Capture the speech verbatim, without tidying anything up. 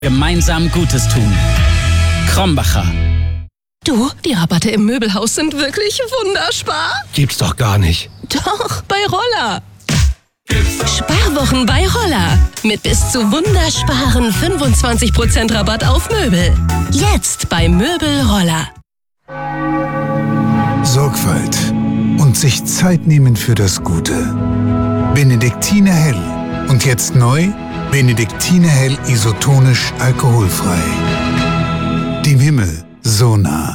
Gemeinsam Gutes tun. Krombacher. Du, die Rabatte im Möbelhaus sind wirklich wunderspar. Gibt's doch gar nicht. Doch, bei Roller. Sparwochen bei Roller. Mit bis zu wundersparen fünfundzwanzig Prozent Rabatt auf Möbel. Jetzt bei Möbel Roller. Sorgfalt und sich Zeit nehmen für das Gute. Benediktiner Hell. Und jetzt neu, Benediktiner Hell isotonisch alkoholfrei. Dem Himmel so nah.